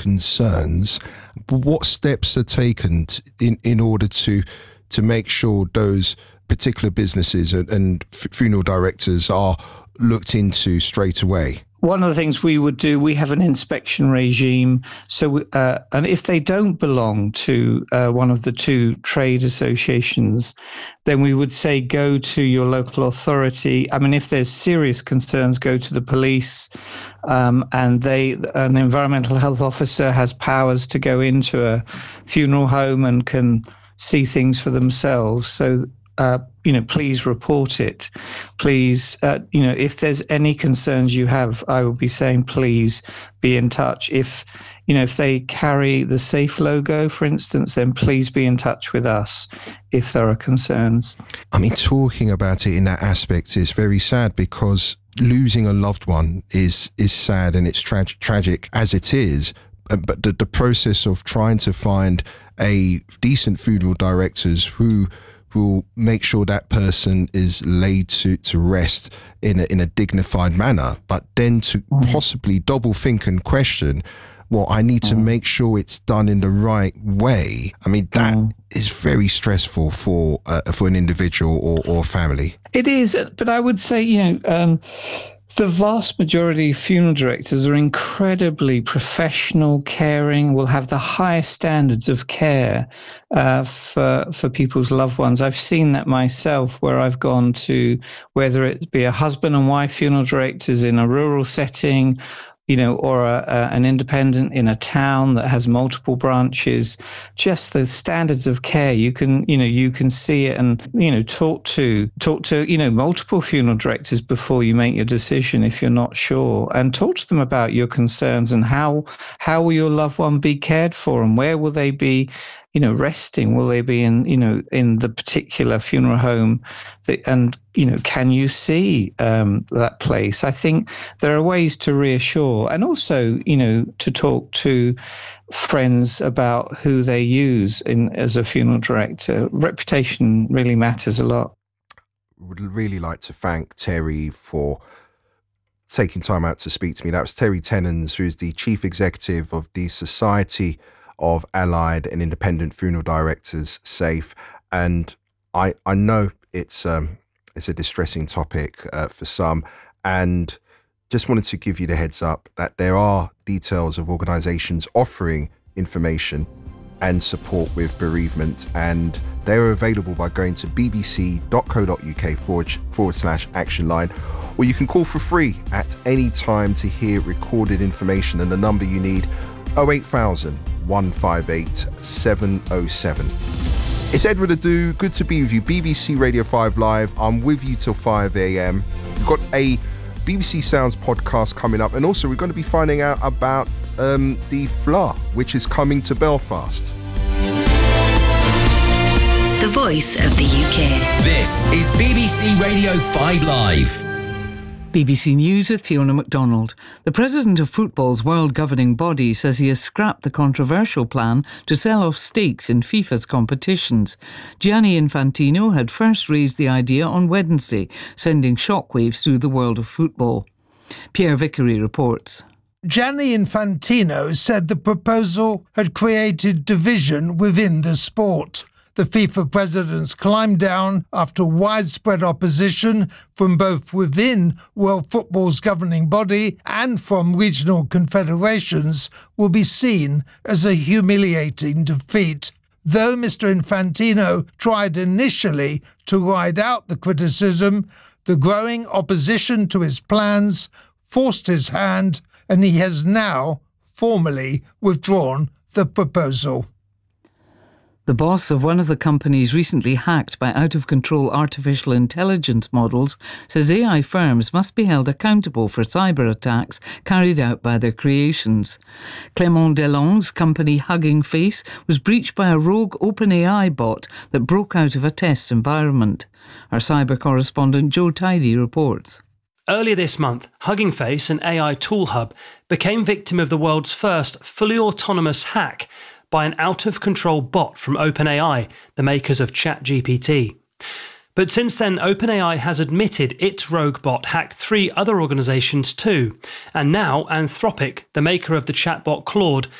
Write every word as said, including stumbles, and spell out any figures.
concerns, what steps are taken in, in order to to make sure those particular businesses and, and funeral directors are looked into straight away? One of the things we would do, we have an inspection regime. So, uh, and if they don't belong to uh, one of the two trade associations, then we would say go to your local authority. I mean, if there's serious concerns, go to the police. Um, and they, an environmental health officer has powers to go into a funeral home and can see things for themselves. So, Uh, you know, please report it. Please, uh, you know, if there's any concerns you have, I will be saying, please be in touch. If, you know, if they carry the SAFE logo, for instance, then please be in touch with us if there are concerns. I mean, talking about it in that aspect is very sad, because losing a loved one is is sad, and it's tra- tragic as it is. But the, the process of trying to find a decent funeral directors who will make sure that person is laid to, to rest in a, in a dignified manner, but then to mm. possibly double think and question, well, I need to mm. make sure it's done in the right way. I mean, that mm. is very stressful for uh, for an individual or, or family. It is, but I would say, you know, um, the vast majority of funeral directors are incredibly professional, caring, will have the highest standards of care uh, for for people's loved ones. I've seen that myself, where I've gone to, whether it be a husband and wife funeral directors in a rural setting, you know, or a, a, an independent in a town that has multiple branches, just the standards of care, you can, you know, you can see it, and, you know, talk to, talk to, you know, multiple funeral directors before you make your decision if you're not sure, and talk to them about your concerns and how, how will your loved one be cared for, and where will they be, you know, resting? Will they be in, you know, in the particular funeral home that, and, you know, can you see um, that place? I think there are ways to reassure, and also, you know, to talk to friends about who they use in as a funeral director. Reputation really matters a lot. Would really like to thank Terry for taking time out to speak to me. That was Terry Tennens, who's the Chief Executive of the Society of Allied and Independent Funeral Directors, SAFE. And I I know it's um it's a distressing topic uh, for some, and just wanted to give you the heads up that there are details of organisations offering information and support with bereavement, and they are available by going to bbc.co.uk forward, forward slash action line, or you can call for free at any time to hear recorded information, and the number you need, oh eight thousand, one five eight, seven oh seven. It's Edward Adu, good to be with you. B B C Radio five Live, I'm with you till five a.m. We've got a B B C Sounds podcast coming up, and also we're going to be finding out about um, the F L A, which is coming to Belfast. The voice of the U K. This is B B C Radio five Live. B B C News with Fiona MacDonald. The president of football's world governing body says he has scrapped the controversial plan to sell off stakes in FIFA's competitions. Gianni Infantino had first raised the idea on Wednesday, sending shockwaves through the world of football. Pierre Vickery reports. Gianni Infantino said the proposal had created division within the sport. The FIFA president's climb down after widespread opposition from both within world football's governing body and from regional confederations will be seen as a humiliating defeat. Though Mister Infantino tried initially to ride out the criticism, the growing opposition to his plans forced his hand, and he has now formally withdrawn the proposal. The boss of one of the companies recently hacked by out-of-control artificial intelligence models says A I firms must be held accountable for cyber attacks carried out by their creations. Clément Delong's company Hugging Face was breached by a rogue OpenAI bot that broke out of a test environment. Our cyber correspondent Joe Tidy reports. Earlier this month, Hugging Face, an A I tool hub, became victim of the world's first fully autonomous hack by an out-of-control bot from OpenAI, the makers of ChatGPT. But since then, OpenAI has admitted its rogue bot hacked three other organisations too. And now Anthropic, the maker of the chatbot Claude,